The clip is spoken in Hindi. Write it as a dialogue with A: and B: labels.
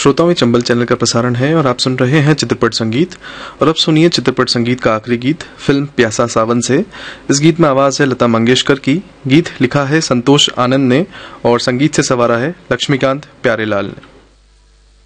A: श्रोताओं में चंबल चैनल का प्रसारण है और आप सुन रहे हैं चित्रपट संगीत। और अब सुनिए चित्रपट संगीत का आखिरी गीत फिल्म प्यासा सावन से। इस गीत में आवाज है लता मंगेशकर की। गीत लिखा है संतोष आनंद ने और संगीत से संवारा है लक्ष्मीकांत प्यारेलाल ने।